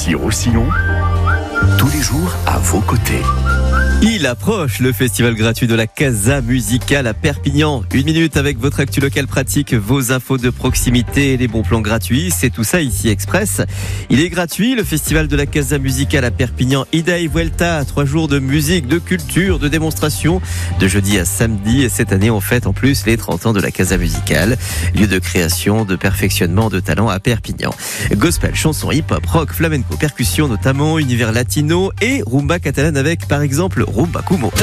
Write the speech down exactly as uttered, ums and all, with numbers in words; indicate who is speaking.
Speaker 1: Ici Roussillon, tous les jours à vos côtés.
Speaker 2: Il approche le festival gratuit de la Casa Musicale à Perpignan. Une minute avec votre actu local pratique, vos infos de proximité et les bons plans gratuits. C'est tout ça ici Express. Il est gratuit, le festival de la Casa Musicale à Perpignan. Ida y Vuelta, trois jours de musique, de culture, de démonstration, de jeudi à samedi. Et cette année, on fête en plus les trente ans de la Casa Musicale, lieu de création, de perfectionnement de talents à Perpignan. Gospel, chansons, hip-hop, rock, flamenco, percussion notamment, univers latino et rumba catalane avec par exemple Rumba Kumo.